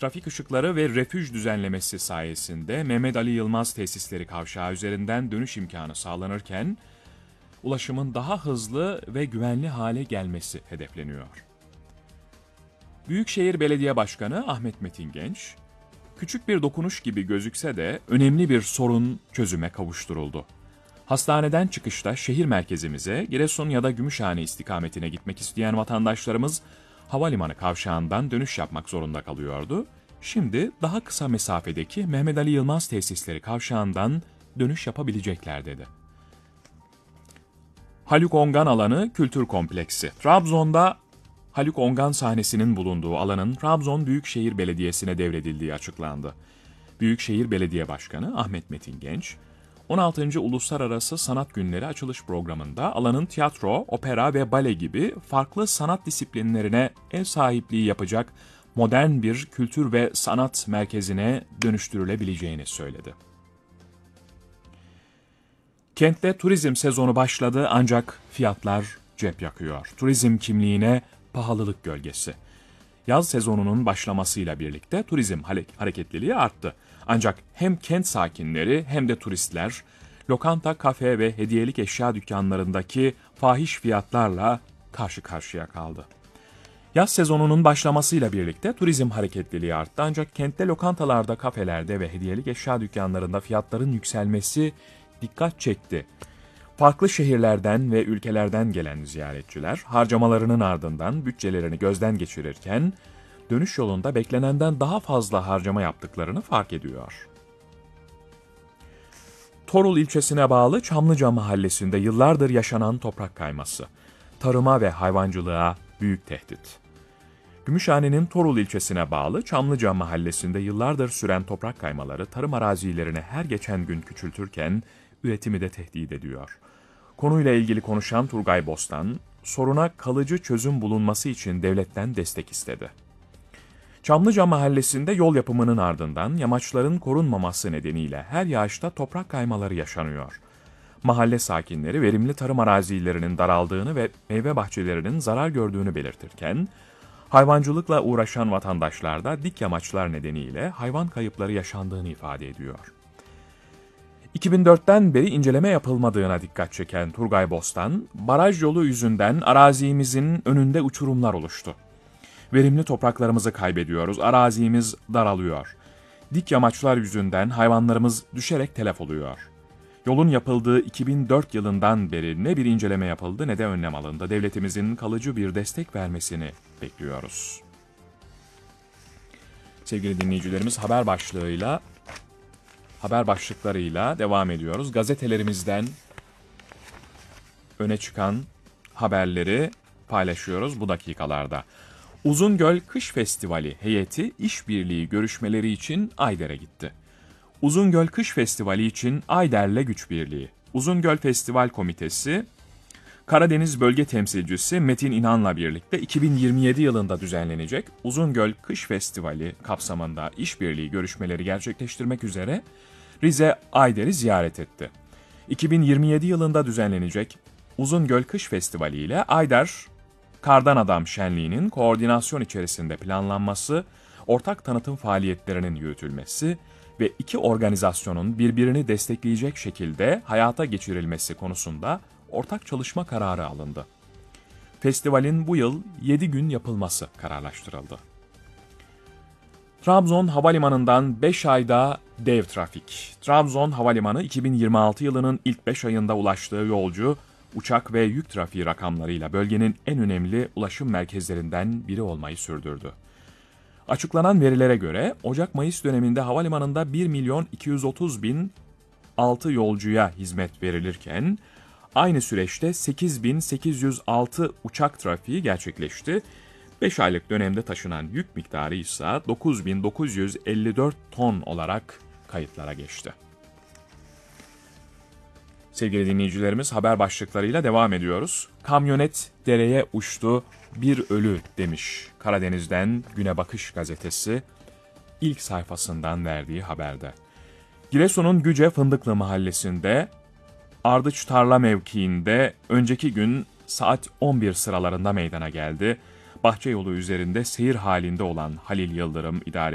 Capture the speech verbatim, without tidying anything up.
trafik ışıkları ve refüj düzenlemesi sayesinde Mehmet Ali Yılmaz Tesisleri Kavşağı üzerinden dönüş imkanı sağlanırken, ulaşımın daha hızlı ve güvenli hale gelmesi hedefleniyor. Büyükşehir Belediye Başkanı Ahmet Metin Genç, küçük bir dokunuş gibi gözükse de önemli bir sorun çözüme kavuşturuldu. Hastaneden çıkışta şehir merkezimize, Giresun ya da Gümüşhane istikametine gitmek isteyen vatandaşlarımız havalimanı kavşağından dönüş yapmak zorunda kalıyordu. Şimdi daha kısa mesafedeki Mehmet Ali Yılmaz Tesisleri Kavşağından dönüş yapabilecekler dedi. Haluk Ongan Alanı Kültür Kompleksi. Trabzon'da Haluk Ongan sahnesinin bulunduğu alanın Trabzon Büyükşehir Belediyesi'ne devredildiği açıklandı. Büyükşehir Belediye Başkanı Ahmet Metin Genç, on altıncı Uluslararası Sanat Günleri açılış programında alanın tiyatro, opera ve bale gibi farklı sanat disiplinlerine ev sahipliği yapacak modern bir kültür ve sanat merkezine dönüştürülebileceğini söyledi. Kentte turizm sezonu başladı ancak fiyatlar cep yakıyor. Turizm kimliğine pahalılık gölgesi. Yaz sezonunun başlamasıyla birlikte turizm hareketliliği arttı. Ancak hem kent sakinleri hem de turistler, lokanta, kafe ve hediyelik eşya dükkanlarındaki fahiş fiyatlarla karşı karşıya kaldı. Yaz sezonunun başlamasıyla birlikte turizm hareketliliği arttı ancak kentte lokantalarda, kafelerde ve hediyelik eşya dükkanlarında fiyatların yükselmesi dikkat çekti. Farklı şehirlerden ve ülkelerden gelen ziyaretçiler harcamalarının ardından bütçelerini gözden geçirirken dönüş yolunda beklenenden daha fazla harcama yaptıklarını fark ediyor. Torul ilçesine bağlı Çamlıca mahallesinde yıllardır yaşanan toprak kayması, tarıma ve hayvancılığa büyük tehdit. Gümüşhane'nin Torul ilçesine bağlı Çamlıca mahallesinde yıllardır süren toprak kaymaları tarım arazilerini her geçen gün küçültürken üretimi de tehdit ediyor. Konuyla ilgili konuşan Turgay Bostan, soruna kalıcı çözüm bulunması için devletten destek istedi. Çamlıca mahallesinde yol yapımının ardından yamaçların korunmaması nedeniyle her yağışta toprak kaymaları yaşanıyor. Mahalle sakinleri verimli tarım arazilerinin daraldığını ve meyve bahçelerinin zarar gördüğünü belirtirken, hayvancılıkla uğraşan vatandaşlar da dik yamaçlar nedeniyle hayvan kayıpları yaşandığını ifade ediyor. iki bin dörtten beri inceleme yapılmadığına dikkat çeken Turgay Bostan, baraj yolu yüzünden arazimizin önünde uçurumlar oluştu. Verimli topraklarımızı kaybediyoruz, arazimiz daralıyor. Dik yamaçlar yüzünden hayvanlarımız düşerek telef oluyor. Yolun yapıldığı iki bin dört yılından beri ne bir inceleme yapıldı ne de önlem alındı. Devletimizin kalıcı bir destek vermesini bekliyoruz. Sevgili dinleyicilerimiz, haber başlığıyla Haber başlıklarıyla devam ediyoruz. Gazetelerimizden öne çıkan haberleri paylaşıyoruz bu dakikalarda. Uzungöl Kış Festivali heyeti işbirliği görüşmeleri için Ayder'e gitti. Uzungöl Kış Festivali için Ayder'le güç birliği. Uzungöl Festival Komitesi, Karadeniz Bölge Temsilcisi Metin İnan'la birlikte iki bin yirmi yedi yılında düzenlenecek Uzungöl Kış Festivali kapsamında işbirliği görüşmeleri gerçekleştirmek üzere Rize Ayder'i ziyaret etti. iki bin yirmi yedi yılında düzenlenecek Uzungöl Kış Festivali ile Ayder Kardan Adam Şenliği'nin koordinasyon içerisinde planlanması, ortak tanıtım faaliyetlerinin yürütülmesi ve iki organizasyonun birbirini destekleyecek şekilde hayata geçirilmesi konusunda ortak çalışma kararı alındı. Festivalin bu yıl yedi gün yapılması kararlaştırıldı. Trabzon Havalimanı'ndan beş ayda dev trafik. Trabzon Havalimanı iki bin yirmi altı yılının ilk beş ayında ulaştığı yolcu, uçak ve yük trafiği rakamlarıyla bölgenin en önemli ulaşım merkezlerinden biri olmayı sürdürdü. Açıklanan verilere göre Ocak-Mayıs döneminde havalimanında bir milyon iki yüz otuz bin altı yolcuya hizmet verilirken, aynı süreçte sekiz bin sekiz yüz altı uçak trafiği gerçekleşti. beş aylık dönemde taşınan yük miktarı ise dokuz bin dokuz yüz elli dört ton olarak kayıtlara geçti. Sevgili dinleyicilerimiz, haber başlıklarıyla devam ediyoruz. Kamyonet dereye uçtu, bir ölü demiş Karadeniz'den Güne Bakış gazetesi ilk sayfasından verdiği haberde. Giresun'un Güce Fındıklı mahallesinde Ardıç Tarla mevkiinde önceki gün saat on bir sıralarında meydana geldi. Bahçe yolu üzerinde seyir halinde olan Halil Yıldırım İdare